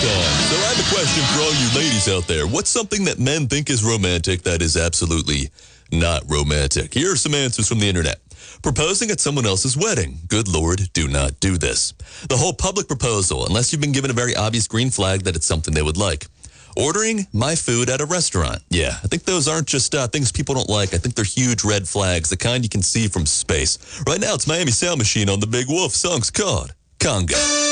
time. So I have a question for all you ladies out there. What's something that men think is romantic that is absolutely not romantic? Here are some answers from the internet. Proposing at someone else's wedding. Good Lord, do not do this. The whole public proposal, unless you've been given a very obvious green flag that it's something they would like. Ordering my food at a restaurant. Yeah, I think those aren't just things people don't like. I think they're huge red flags, the kind you can see from space. Right now, it's Miami Sound Machine on The Big Wolf. Song's called Conga.